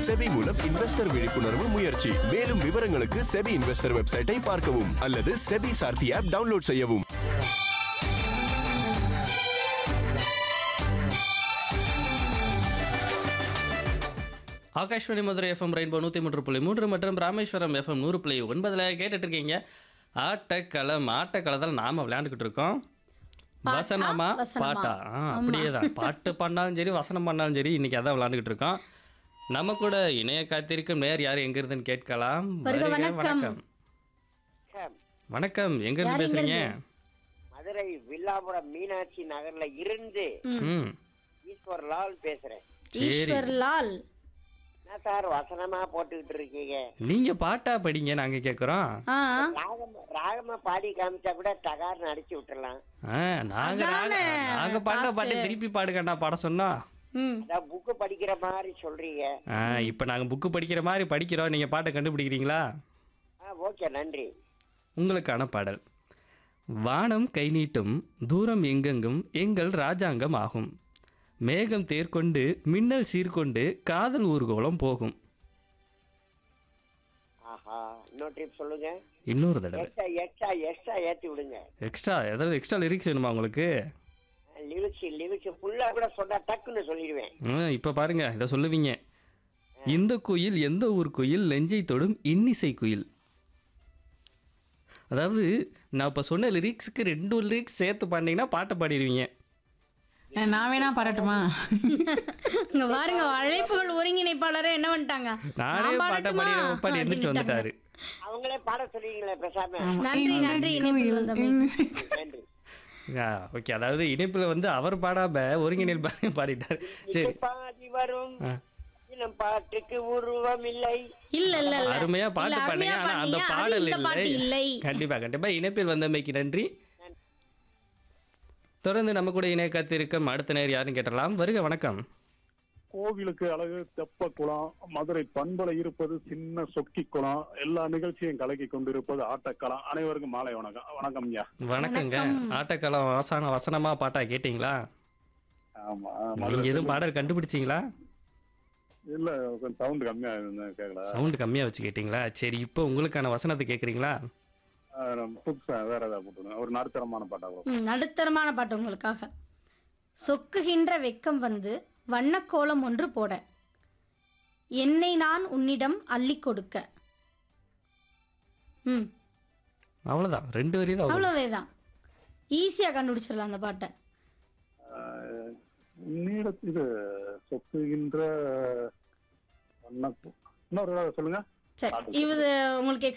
SEBI மூலம் investor விழிப்புணர்வு முயற்சி. மேலும் விவரங்களுக்கு செபி இன்வெஸ்டர் வெப்சைட்டை பார்க்கவும் அல்லது செபி சார்த்தி ஆப் டவுன்லோட் செய்யவும். ஆகாஷ்வாணி மதுரை எஃப்எம் ரெயின்போ 103.3 மற்றும் ராமேஸ்வரம் எஃப்எம் 100.9 கேட்டுட்டு இருக்கீங்க. ஆட்டக்களத்தில் நாம விளையாண்டுக்கிட்டு இருக்கோம். வசனமா பாட்டா அப்படியே தான். பாட்டு பண்ணாலும் சரி, வசனம் பண்ணாலும் சரி, இன்னைக்கு அதான் விளையாண்டுக்கிட்டு இருக்கோம். நம்ம கூட இணைய காத்திருக்கும் நேர் யார் எங்க இருந்துன்னு கேட்கலாம். வணக்கம். வணக்கம், எங்க இருந்து பேசுறீங்க? மதுரை வில்லாபுரம் மீனாட்சி நகர்ல இருந்து ஈஸ்வர்லால் பேசுறேன். ஈஸ்வர்லால் சார், வசனமா போட்டுக்கிட்டு இருக்கீங்க. நீங்க பாட்டா படிங்க, நாங்க கேக்குறோம். ராகமா பாடி காமிச்சா கூட டகார்னு அடிச்சு விட்டுறலாம். நாங்க பாட்ட பாட்டு திருப்பி பாடுகண்டா பாட சொன்னா. புக்கு படிக்கிற மாதிரி சொல்றீங்க. இப்ப நாங்க புக்கு படிக்கிற மாதிரி படிக்கிறோம். நீங்க பாட்டை கண்டுபிடிக்கிறீங்களா? ஓகே, நன்றி. உங்களுக்கான பாடல். வானம் கை நீட்டும் தூரம் எங்கெங்கும் எங்கள் ராஜாங்கம் ஆகும். மேகம் தேர்கொண்டு மின்னல் சீர்கொண்டு காதல் ஊர்கோலம் போகும். இன்னொரு ட்ரிப் சொல்லுங்க. இன்னொரு தடவை எக்ஸ்ட்ரா ஏத்தி விடுங்க. எக்ஸ்ட்ரா ஏதாவது எக்ஸ்ட்ரா லிரிக்ஸ் வேணுமா உங்களுக்கு? லிரிக்ஸ் ஃபுல்லா கூட சொன்னா டக்குன்னு சொல்லிடுவேன். இப்ப பாருங்க, இதை சொல்லுவீங்க. இந்த குயில் எந்த ஊர் குயில், நெஞ்சை தொடும் இன்னிசை குயில். அதாவது நான் இப்போ சொன்ன லிரிக்ஸுக்கு 2 லிரிக்ஸ் சேர்த்து பாடினீங்கன்னா பாட்டை பாடிடுவீங்க. நான் வேணா பாடட்டுமா? இங்க பாருங்க, அழைப்புகள் ஒருங்கிணைப்பாளரே என்ன பண்ணிட்டாங்க, நானே பாட்டை பாடி எந்திரிச்சு வந்துட்டாரு. அவங்களே பாட சொல்றீங்களே பேசாம. நன்றி. நன்றி. ஓகே, அதாவது இணைப்புல வந்து அவர் பாடாம ஒருங்கிணைப்பு பாடிட்டாரு. சரி, பாடி வரும் பாட்டுக்கு உருவம் இல்லை. இல்ல அருமையா பாட்டு பாடுங்க, ஆனா அந்த பாடல் இல்லை. கண்டிப்பா இணைப்பில் வந்தமைக்கு நன்றி. தொடர்ந்து நம்ம கூட இணைய காத்திருக்கும் அடுத்த நேர் யாருன்னு கேட்டலாம். வருக, வணக்கம். கோவிலுக்கு அழகு தெப்ப குளம், மதுரை பண்பலை இருப்பது சின்ன சொக்கி குளம், எல்லா நிகழ்ச்சியும் கலக்கி கொண்டிருப்பது ஆட்டக்களம். அனைவருக்கும் மாலை வணக்கம். வணக்கம் ஐயா. வணக்கங்க. ஆட்டக்களம் வசனமா பாட்டா கேட்டீங்களா? ஆமா. நீங்க எதுவும் பாடல் கண்டுபிடிச்சிங்களா? இல்ல, கொஞ்சம் சவுண்ட் கம்மியா கேட்கல. சவுண்ட் கம்மியா வச்சு கேட்டீங்களா? சரி, இப்போ உங்களுக்கான வசனத்தை கேட்குறீங்களா? புதுசா வேற ஏதாவது போட்டுருங்க, ஒரு நடுத்தரமான பாட்டா. நடுத்தரமான பாட்டு உங்களுக்காக. சொக்குகின்ற வெக்கம் வந்து வண்ணக்கோலம் ஒன்று போட, என்னை நான் உன்னிடம் அள்ளி கொடுக்க. அவ்வளவுதான், 2 வரி தான். அவ்வளவேதான், ஈஸியா கண்டுபிடிச்சிடலாம் அந்த பாட்டை. இது சொக்குகின்ற இன்னொரு சொல்லுங்க. சரி, இது உங்களுக்கு